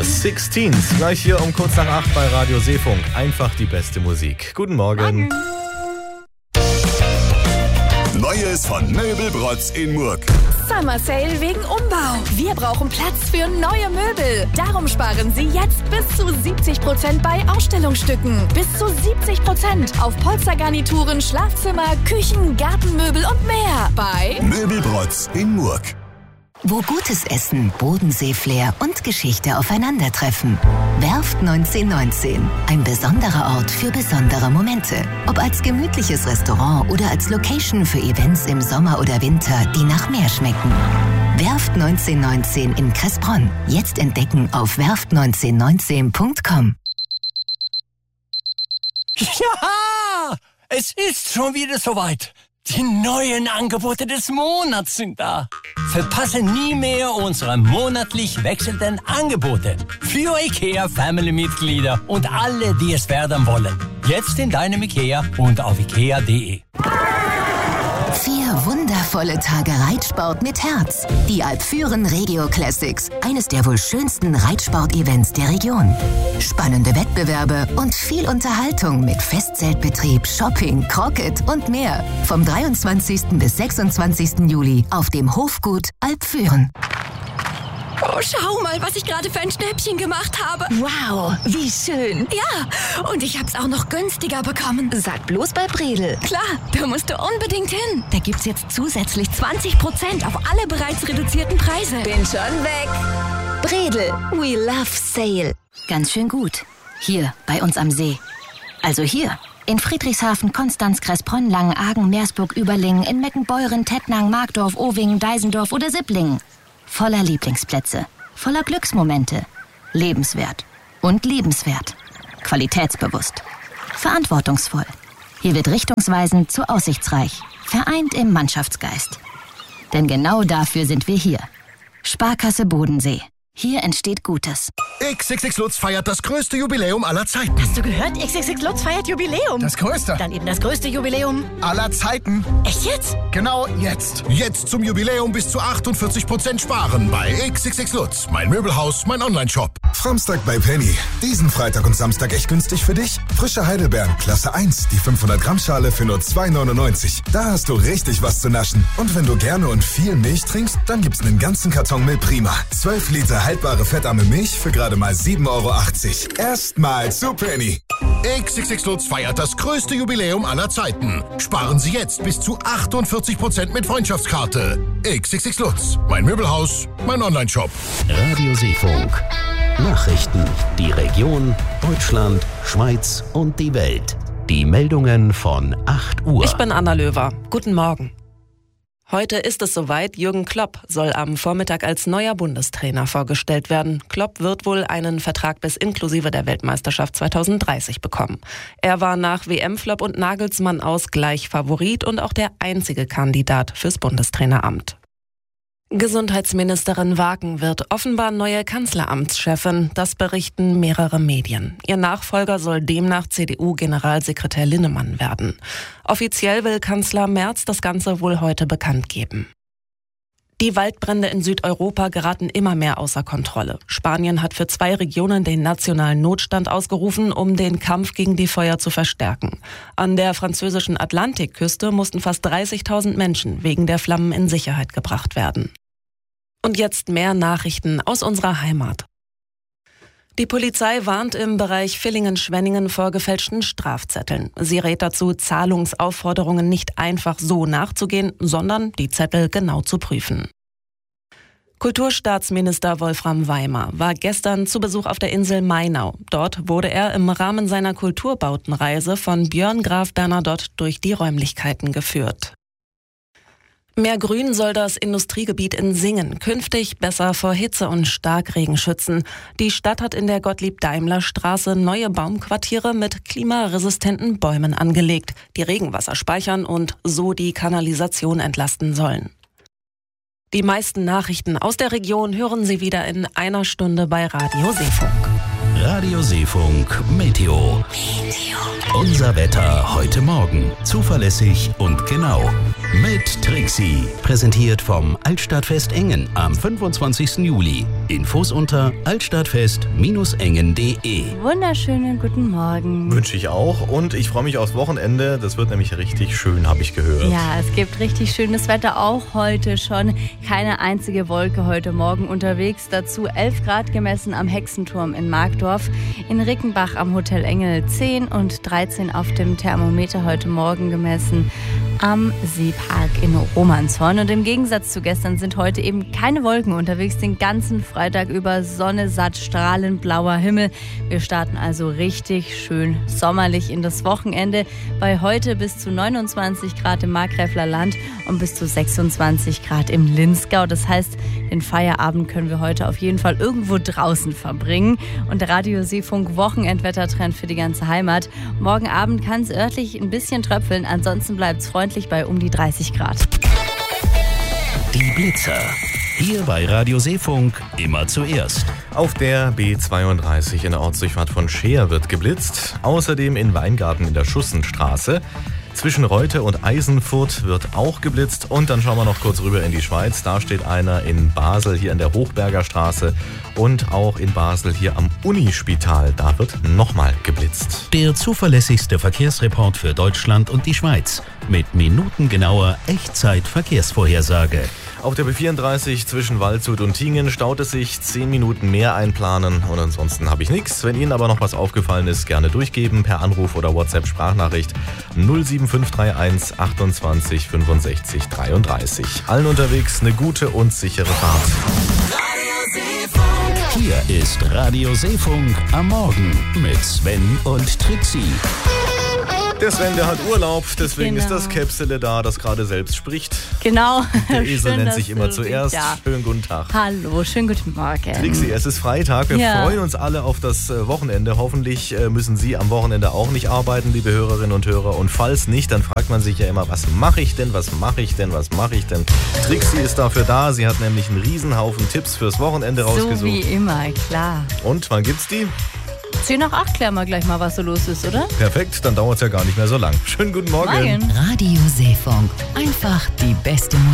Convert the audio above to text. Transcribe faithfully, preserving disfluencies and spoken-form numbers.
Sixteens, gleich hier um kurz nach acht bei Radio Seefunk. Einfach die beste Musik. Guten Morgen. Neues von Möbelbrotz in Murg. Summer Sale wegen Umbau. Wir brauchen Platz für neue Möbel. Darum sparen Sie jetzt bis zu siebzig Prozent bei Ausstellungsstücken. Bis zu siebzig Prozent auf Polstergarnituren, Schlafzimmer, Küchen, Gartenmöbel und mehr. Bei Möbelbrotz in Murg. Wo gutes Essen, Bodensee-Flair und Geschichte aufeinandertreffen. Werft neunzehnhundertneunzehn. Ein besonderer Ort für besondere Momente. Ob als gemütliches Restaurant oder als Location für Events im Sommer oder Winter, die nach Meer schmecken. Werft neunzehnhundertneunzehn in Kressbronn. Jetzt entdecken auf werft neunzehnhundertneunzehn punkt com. Ja, es ist schon wieder soweit. Die neuen Angebote des Monats sind da. Verpasse nie mehr unsere monatlich wechselnden Angebote. Für IKEA-Family-Mitglieder und alle, die es werden wollen. Jetzt in deinem IKEA und auf ikea punkt de. Vier wundervolle Tage Reitsport mit Herz. Die Alpfüren Regio Classics. Eines der wohl schönsten Reitsport-Events der Region. Spannende Wettbewerbe und viel Unterhaltung mit Festzeltbetrieb, Shopping, Crocket und mehr. Vom dreiundzwanzigsten bis sechsundzwanzigsten Juli auf dem Hofgut Alpfüren. Oh, schau mal, was ich gerade für ein Schnäppchen gemacht habe. Wow, wie schön. Ja, und ich hab's auch noch günstiger bekommen. Sag bloß bei Bredel. Klar, da musst du unbedingt hin. Da gibt's jetzt zusätzlich zwanzig Prozent auf alle bereits reduzierten Preise. Bin schon weg. Bredel, we love sale. Ganz schön gut. Hier, bei uns am See. Also hier, in Friedrichshafen, Konstanz, Kressbronn, Langenargen, Meersburg, Überlingen, in Meckenbeuren, Tettnang, Markdorf, Owingen, Deisendorf oder Sipplingen. Voller Lieblingsplätze, voller Glücksmomente, lebenswert und liebenswert, qualitätsbewusst, verantwortungsvoll. Hier wird richtungsweisend zu aussichtsreich, vereint im Mannschaftsgeist. Denn genau dafür sind wir hier. Sparkasse Bodensee. Hier entsteht Gutes. X X X Lutz feiert das größte Jubiläum aller Zeiten. Hast du gehört? X X X Lutz feiert Jubiläum. Das größte. Dann eben das größte Jubiläum aller Zeiten. Echt jetzt? Genau jetzt. Jetzt zum Jubiläum bis zu achtundvierzig Prozent sparen bei X X X Lutz. Mein Möbelhaus, mein Onlineshop. Samstag bei Penny. Diesen Freitag und Samstag echt günstig für dich? Frische Heidelbeeren, Klasse eins, die fünfhundert Gramm Schale für nur zwei neunundneunzig. Da hast du richtig was zu naschen. Und wenn du gerne und viel Milch trinkst, dann gibt's einen ganzen Karton Milch Prima. zwölf Liter haltbare fettarme Milch für gerade mal sieben Euro achtzig. Erstmal zu Penny. X X X Lutz feiert das größte Jubiläum aller Zeiten. Sparen Sie jetzt bis zu achtundvierzig Prozent mit Freundschaftskarte. X X X Lutz. Mein Möbelhaus, mein Onlineshop. Radio Seefunk. Nachrichten. Die Region, Deutschland, Schweiz und die Welt. Die Meldungen von acht Uhr. Ich bin Anna Löwer. Guten Morgen. Heute ist es soweit. Jürgen Klopp soll am Vormittag als neuer Bundestrainer vorgestellt werden. Klopp wird wohl einen Vertrag bis inklusive der Weltmeisterschaft zweitausenddreißig bekommen. Er war nach W M-Flop und Nagelsmann aus gleich Favorit und auch der einzige Kandidat fürs Bundestraineramt. Gesundheitsministerin Waken wird offenbar neue Kanzleramtschefin, das berichten mehrere Medien. Ihr Nachfolger soll demnach C D U-Generalsekretär Linnemann werden. Offiziell will Kanzler Merz das Ganze wohl heute bekannt geben. Die Waldbrände in Südeuropa geraten immer mehr außer Kontrolle. Spanien hat für zwei Regionen den nationalen Notstand ausgerufen, um den Kampf gegen die Feuer zu verstärken. An der französischen Atlantikküste mussten fast dreißigtausend Menschen wegen der Flammen in Sicherheit gebracht werden. Und jetzt mehr Nachrichten aus unserer Heimat. Die Polizei warnt im Bereich Villingen-Schwenningen vor gefälschten Strafzetteln. Sie rät dazu, Zahlungsaufforderungen nicht einfach so nachzugehen, sondern die Zettel genau zu prüfen. Kulturstaatsminister Wolfram Weimer war gestern zu Besuch auf der Insel Mainau. Dort wurde er im Rahmen seiner Kulturbautenreise von Björn Graf Bernadotte durch die Räumlichkeiten geführt. Mehr Grün soll das Industriegebiet in Singen künftig besser vor Hitze und Starkregen schützen. Die Stadt hat in der Gottlieb-Daimler-Straße neue Baumquartiere mit klimaresistenten Bäumen angelegt, die Regenwasser speichern und so die Kanalisation entlasten sollen. Die meisten Nachrichten aus der Region hören Sie wieder in einer Stunde bei Radio Seefunk. Radio Seefunk Meteo. Meteo. Unser Wetter heute Morgen. Zuverlässig und genau. mit Trixie. Präsentiert vom Altstadtfest Engen am fünfundzwanzigsten Juli. Infos unter altstadtfest engen punkt de. Wunderschönen guten Morgen. Wünsche ich auch. Und ich freue mich aufs Wochenende. Das wird nämlich richtig schön, habe ich gehört. Ja, es gibt richtig schönes Wetter auch heute schon. Keine einzige Wolke heute Morgen unterwegs. Dazu elf Grad gemessen am Hexenturm in Markdorf. In Rickenbach am Hotel Engel zehn und dreizehn auf dem Thermometer heute Morgen gemessen am Seepark in Romanshorn. Und im Gegensatz zu gestern sind heute eben keine Wolken unterwegs. Den ganzen Freitag über Sonne satt, strahlend blauer Himmel. Wir starten also richtig schön sommerlich in das Wochenende. Bei heute bis zu neunundzwanzig Grad im Markgräfler Land und bis zu sechsundzwanzig Grad im Linzgau. Das heißt, den Feierabend können wir heute auf jeden Fall irgendwo draußen verbringen. Und der Radio Seefunk Wochenendwettertrend für die ganze Heimat. Morgen Abend kann es örtlich ein bisschen tröpfeln. Ansonsten bleibt es freundlich bei um die dreißig Grad. Die Blitzer. Hier bei Radio Seefunk immer zuerst. Auf der B zweiunddreißig in der Ortsdurchfahrt von Scheer wird geblitzt. Außerdem in Weingarten in der Schussenstraße. Zwischen Reute und Eisenfurt wird auch geblitzt. Und dann schauen wir noch kurz rüber in die Schweiz. Da steht einer in Basel, hier in der Hochberger Straße. Und auch in Basel hier am Unispital. Da wird nochmal geblitzt. Der zuverlässigste Verkehrsreport für Deutschland und die Schweiz. Mit minutengenauer Echtzeit-Verkehrsvorhersage. Auf der B vierunddreißig zwischen Waldshut und Tingen staut es sich. zehn Minuten mehr einplanen und ansonsten habe ich nichts. Wenn Ihnen aber noch was aufgefallen ist, gerne durchgeben per Anruf oder WhatsApp-Sprachnachricht null sieben fünf drei eins achtundzwanzig fünfundsechzig dreiunddreißig. Allen unterwegs eine gute und sichere Fahrt. Hier ist Radio Seefunk am Morgen mit Sven und Trixie. Der Sven, der hat Urlaub, deswegen Genau. ist das Käpsele da, das gerade selbst spricht. Genau. Der Esel Schön, nennt dass sich immer du zuerst. bist, ja. Schönen guten Tag. Hallo, schönen guten Morgen. Trixie, es ist Freitag. Wir Ja. freuen uns alle auf das äh, Wochenende. Hoffentlich äh, müssen Sie am Wochenende auch nicht arbeiten, liebe Hörerinnen und Hörer. Und falls nicht, dann fragt man sich ja immer, was mache ich denn, was mache ich denn, was mache ich denn? Trixie ist dafür da. Sie hat nämlich einen Riesenhaufen Tipps fürs Wochenende rausgesucht. So wie immer, klar. Und wann gibt's die? zehn nach acht klären wir gleich mal, was so los ist, oder? Perfekt, dann dauert es ja gar nicht mehr so lang. Schönen guten Morgen. Morgen. Radio Seefunk. Einfach die beste Musik.